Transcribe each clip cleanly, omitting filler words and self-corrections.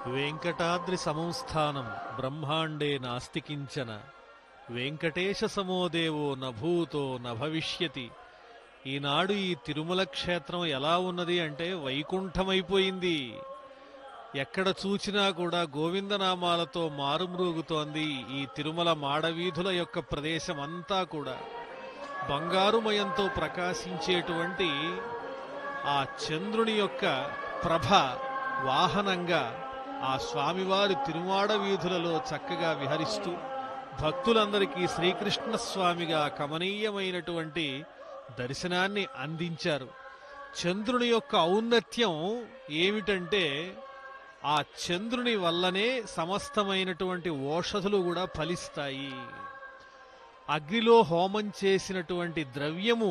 వెంకటాద్రి సమంస్థానం బ్రహ్మాండే నాస్తి కించన వెంకటేశ సమోదేవో నభూతో నభవిష్యతి. ఈనాడు ఈ తిరుమల క్షేత్రం ఎలా ఉన్నది అంటే వైకుంఠమైపోయింది. ఎక్కడ చూచినా కూడా గోవిందనామాలతో మారుమ్రోగుతోంది. ఈ తిరుమల మాడవీధుల యొక్క ప్రదేశం అంతా కూడా బంగారుమయంతో ప్రకాశించేటువంటి ఆ చంద్రుని యొక్క ప్రభ వాహనంగా ఆ స్వామివారి తిరుమాడ వీధులలో చక్కగా విహరిస్తూ భక్తులందరికీ శ్రీకృష్ణ స్వామిగా కమనీయమైనటువంటి దర్శనాన్ని అందించారు. చంద్రుని యొక్క ఔన్నత్యం ఏమిటంటే ఆ చంద్రుని వల్లనే సమస్తమైనటువంటి ఓషధులు కూడా ఫలిస్తాయి. అగ్నిలో హోమం చేసినటువంటి ద్రవ్యము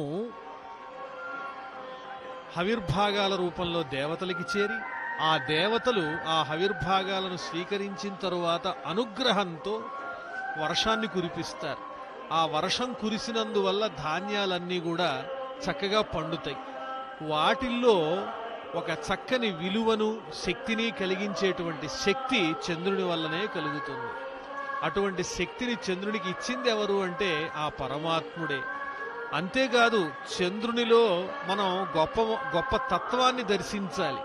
హవిర్భాగాల రూపంలో దేవతలకి చేరి ఆ దేవతలు ఆ హవిర్భాగాలను స్వీకరించిన తరువాత అనుగ్రహంతో వర్షాన్ని కురిపిస్తారు. ఆ వర్షం కురిసినందువల్ల ధాన్యాలన్నీ కూడా చక్కగా పండుతాయి. వాటిల్లో ఒక చక్కని విలువను శక్తిని కలిగించేటువంటి శక్తి చంద్రుని వల్లనే కలుగుతుంది. అటువంటి శక్తిని చంద్రునికి ఇచ్చింది ఎవరు అంటే ఆ పరమాత్ముడే. అంతేకాదు చంద్రునిలో మనం గొప్ప గొప్ప తత్వాన్ని దర్శించాలి.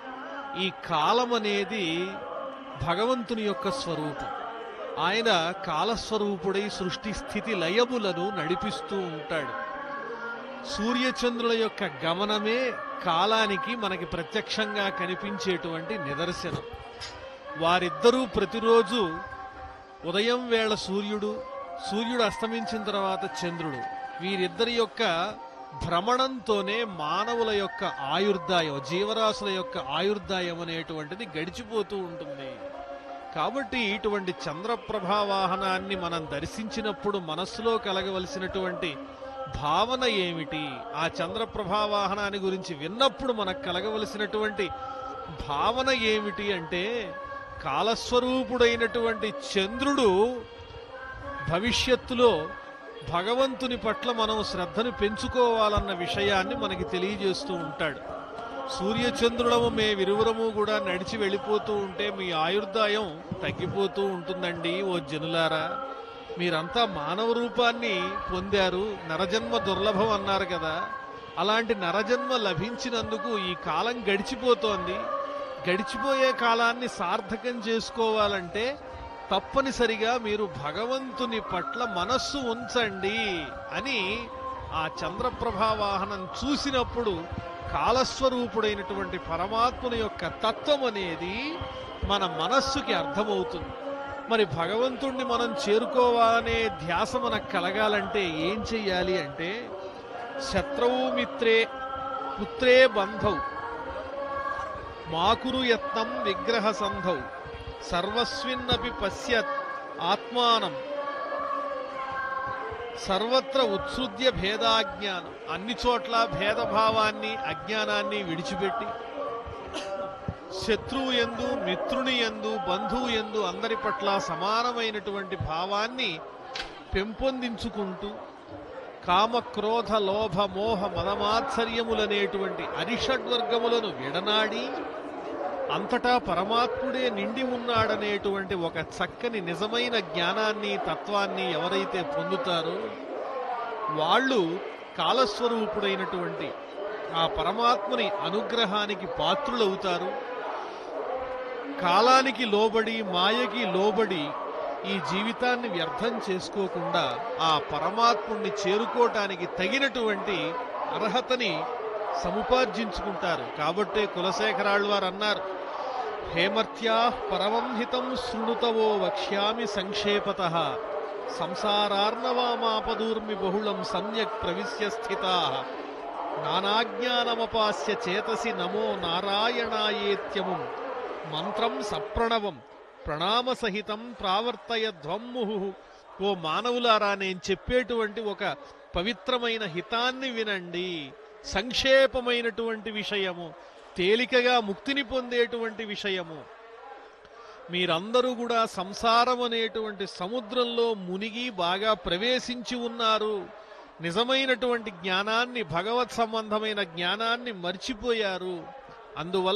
ఈ కాలం అనేది భగవంతుని యొక్క స్వరూపం. ఆయన కాలస్వరూపుడై సృష్టి స్థితి లయములను నడిపిస్తూ ఉంటాడు. సూర్యచంద్రుల యొక్క గమనమే కాలానికి మనకి ప్రత్యక్షంగా కనిపించేటువంటి నిదర్శనం. వారిద్దరూ ప్రతిరోజు ఉదయం వేళ సూర్యుడు అస్తమించిన తర్వాత చంద్రుడు, వీరిద్దరి యొక్క భ్రమణంతోనే మానవుల యొక్క ఆయుర్దాయం, జీవరాశుల యొక్క ఆయుర్దాయం అనేటువంటిది గడిచిపోతూ ఉంటుంది. కాబట్టి ఇటువంటి చంద్రప్రభా వాహనాన్ని మనం దర్శించినప్పుడు మనస్సులో కలగవలసినటువంటి భావన ఏమిటి, ఆ చంద్రప్రభా వాహనాన్ని గురించి విన్నప్పుడు మనకు కలగవలసినటువంటి భావన ఏమిటి అంటే కాలస్వరూపుడైనటువంటి చంద్రుడు భవిష్యత్తులో భగవంతుని పట్ల మనం శ్రద్ధను పెంచుకోవాలన్న విషయాన్ని మనకి తెలియజేస్తూ ఉంటాడు. సూర్యచంద్రులము మేమిరువురము కూడా నడిచి వెళ్ళిపోతూ ఉంటే మీ ఆయుర్దాయం తగ్గిపోతూ ఉంటుందండి. ఓ జనులారా, మీరంతా మానవ రూపాన్ని పొందారు, నరజన్మ దుర్లభం అన్నారు కదా. అలాంటి నరజన్మ లభించినందుకు ఈ కాలం గడిచిపోతోంది. గడిచిపోయే కాలాన్ని సార్థకం చేసుకోవాలంటే తప్పనిసరిగా మీరు భగవంతుని పట్ల మనస్సు ఉంచండి అని ఆ చంద్రప్రభా వాహనం చూసినప్పుడు కాలస్వరూపుడైనటువంటి పరమాత్ముని యొక్క తత్వం అనేది మన మనస్సుకి అర్థమవుతుంది. మరి భగవంతుణ్ణి మనం చేరుకోవాలనే ధ్యాస మనకు కలగాలంటే ఏం చెయ్యాలి అంటే శత్రువు మిత్రే పుత్రే బంధౌ మాకురు యత్నం విగ్రహ సంధౌ సర్వస్మిన్నపి పశ్యత్ ఆత్మానం సర్వత్ర ఉత్సృజ్య భేదాజ్ఞానం. అన్ని చోట్ల భేదభావాన్ని అజ్ఞానాన్ని విడిచిపెట్టి శత్రువు యందు మిత్రుని యందు బంధువు యందు అందరి పట్ల సమానమైనటువంటి భావాన్ని పెంపొందించుకుంటూ కామ క్రోధ లోభ మోహ మదమాత్సర్యములనేటువంటి అరిషడ్వర్గములను విడనాడి అంతటా పరమాత్ముడే నిండి ఉన్నాడనేటువంటి ఒక చక్కని నిజమైన జ్ఞానాన్ని తత్వాన్ని ఎవరైతే పొందుతారో వాళ్ళు కాలస్వరూపుడైనటువంటి ఆ పరమాత్ముని అనుగ్రహానికి పాత్రులవుతారు. కాలానికి లోబడి మాయకి లోబడి ఈ జీవితాన్ని వ్యర్థం చేసుకోకుండా ఆ పరమాత్ముణ్ణి చేరుకోవటానికి తగినటువంటి అర్హతని సముపార్జించుకుంటారు. కాబట్టే కులశేఖరాళ్వారు అన్నారు, హేమర్త్యా పరమంహితం శృణుతవో వక్ష్యామి సంక్షేపతః సంసారార్ణవామాపదూర్మి బహుళం సమ్యక్ ప్రవిశ్య స్థితాః నానాజ్ఞానమపాస్య చేతసి నమో నారాయణాయేత్యముం మంత్రం సప్రణవం ప్రణామ సహితం ప్రావర్తయధ్వం ముహు. ఓ మానవులారా, నేను చెప్పేటువంటి ఒక పవిత్రమైన హితాన్ని వినండి. సంక్షేపమైనటువంటి విషయము, తేలికగా ముక్తిని పొందేటువంటి విషయము. మీరందరూ కూడా సంసారం అనేటువంటి సముద్రంలో మునిగి బాగా ప్రవేశించి ఉన్నారు. నిజమైనటువంటి జ్ఞానాన్ని, భగవత్ సంబంధమైన జ్ఞానాన్ని మర్చిపోయారు. అందువల్ల